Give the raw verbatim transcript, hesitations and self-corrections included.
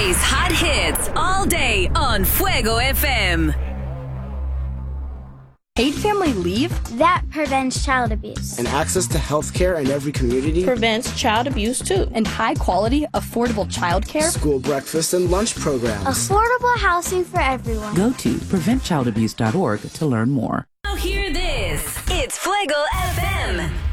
Weekdays hot hits all day on Fuego F M. Paid family leave? That prevents child abuse. And access to health care in every community prevents child abuse too. And high quality, affordable child care? School breakfast and lunch programs. Affordable housing for everyone. Go to prevent child abuse dot org to learn more. Now hear this. It's Fuego F M.